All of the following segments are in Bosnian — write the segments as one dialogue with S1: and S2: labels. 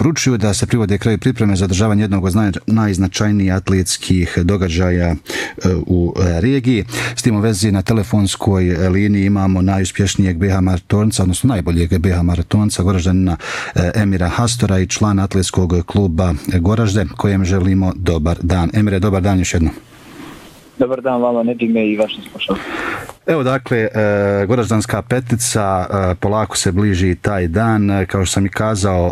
S1: poručuju da se privode kraju pripreme za održavanje jednog od najznačajnijih atletskih događaja u regiji. S tim u vezi na telefonskoj liniji imamo najuspješnijeg BiH maratonca, odnosno najboljeg BiH maratonca, Goraždanina Emira Hastora i člana atletskog kluba Goražde, kojem želimo dobar dan. Emire, dobar dan još jednom.
S2: Dobar dan vama, Nedime i vašim slušalcima.
S1: Evo dakle, Goraždanska petica, polako se bliži taj dan, kao što sam i kazao,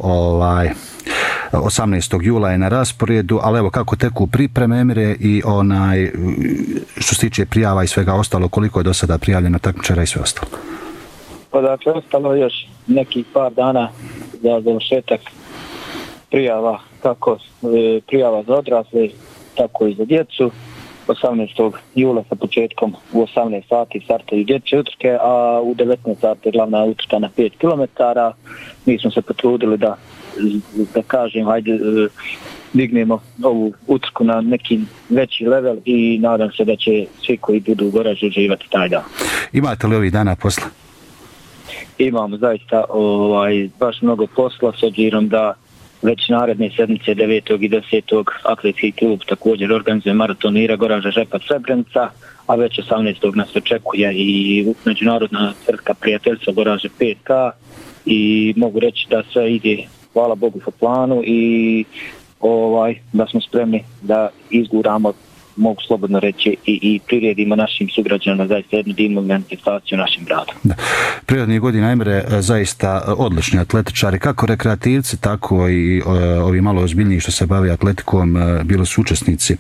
S1: 18. jula je na rasporedu, ali evo kako teku pripreme, Emire, i što se tiče prijava i svega ostalo, koliko je do sada prijavljeno takmičara i sve ostalo?
S2: Pa dakle, ostalo još nekih par dana za završetak prijava, kako prijava za odrasle, tako i za djecu. 18. jula sa početkom u 18 sati startaju dječje utrke, a u 19 sati glavna utrka na 5 km. Mi smo se potrudili da kažem, hajde dignemo ovu utrku na neki veći level i nadam se da će svi koji budu u Goraždu uživati taj dan.
S1: Imate li ovih dana posla?
S2: Imamo zaista baš mnogo posla, s obzirom da već naredne sedmice 9. i 10. atletski klub također organizuje maraton Mira Goražda Žepa Srebrenica, a već 18. nas očekuje i međunarodna crtka prijateljstva Goražde 5K i mogu reći da sve ide, hvala Bogu, po planu i da smo spremni da izguramo, mogu slobodno reći, i priredimo našim sugrađanima zaista jednu divnu manifestaciju našim gradom.
S1: Prirodnih godina, Emre, zaista odlični atletičari, kako rekreativci, tako i ovi malo ozbiljniji što se bave atletikom, bili su učesnici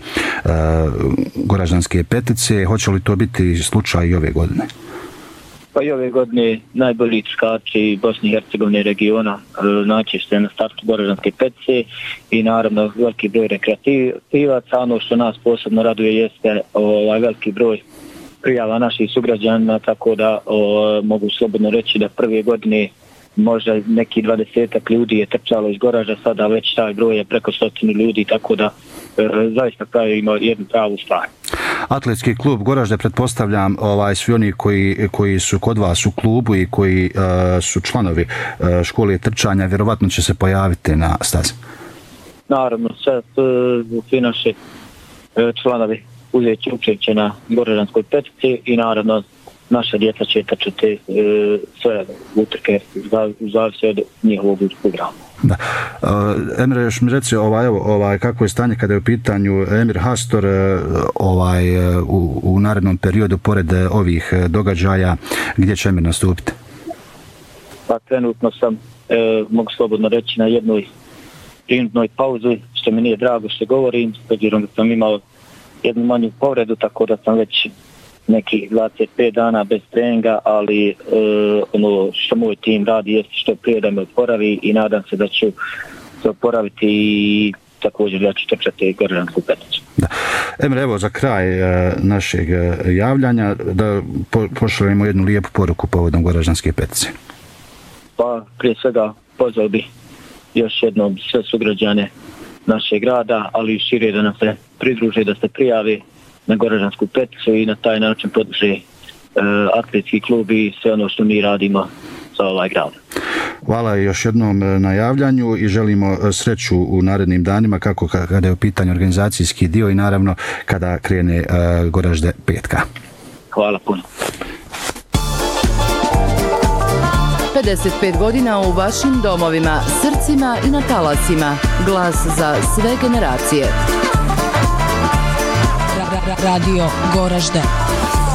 S1: Goraždanske petice. Hoće li to biti slučaj i ove godine?
S2: Pa i ove godine najbolji trkači Bosne i Hercegovine regiona naći se na startu Goraždanske petice i naravno veliki broj rekreativaca. Ono što nas posebno raduje jeste veliki broj prijava naših sugrađana, tako da mogu slobodno reći da prve godine možda neki 20 ljudi je trčalo iz Goražda, sada već taj broj je preko 100 ljudi, tako da zaista pravimo jednu pravu stvar.
S1: Atletski klub Goražde, pretpostavljam, svi oni koji su kod vas u klubu i koji su članovi škole trčanja, vjerovatno će se pojaviti na stazi.
S2: Naravno, svi naši članovi uzeti učešće na Goraždanskoj petici i naravno naša djeca će trčati sve utrke zavisi od njihovog programa.
S1: Da. Emre, još mi reci kako je stanje kada je u pitanju Emir Hastor u narednom periodu pored ovih događaja, gdje će Emir nastupiti?
S2: Pa trenutno sam, mogu slobodno reći, na jednoj prinudnoj pauzi, što mi nije drago što govorim, s obzirom da sam imao jednu manju povredu, tako da sam već nekih 25 dana bez treninga, ali ono što moj tim radi je što prije da me oporavi i nadam se da ću se oporaviti i također da ću trčati Goraždansku peticu.
S1: Emre, evo za kraj našeg javljanja da pošaljemo jednu lijepu poruku povodom Goraždanske petice.
S2: Pa prije svega pozvao bih još jednom sve sugrađane našeg grada, ali i šire da nam se pridruže, da se prijavi na Goraždansku peticu i na taj način podrži atletski klub i sve ono što mi radimo za ovaj grad.
S1: Hvala još jednom na javljanju i želimo sreću u narednim danima, kako kada je u pitanju organizacijski dio i naravno kada krene Goražde 5K.
S2: Hvala puno.
S3: 55 godina u vašim domovima, srcima i na talasima. Glas za sve generacije. Radio Goražde.